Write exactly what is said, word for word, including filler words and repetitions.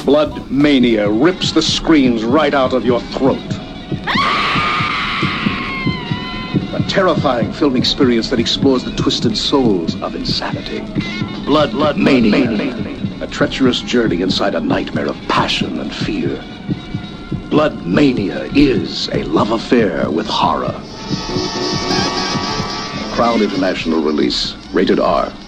Blood Mania rips the screams right out of your throat. A terrifying film experience that explores the twisted souls of insanity. Blood, Blood Mania. Mania. A treacherous journey inside a nightmare of passion and fear. Blood Mania is a love affair with horror. Crown International release. Rated R.